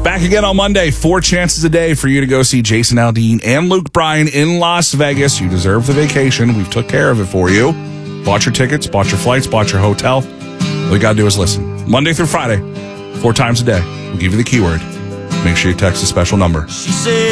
Back again on Monday. 4 chances a day for you to go see Jason Aldean and Luke Bryan in Las Vegas. You deserve the vacation. We've took care of it for you. Bought your tickets, bought your flights, bought your hotel. All you got to do is listen. Monday through Friday, 4 times a day. We'll give you the keyword. Make sure you text a special number.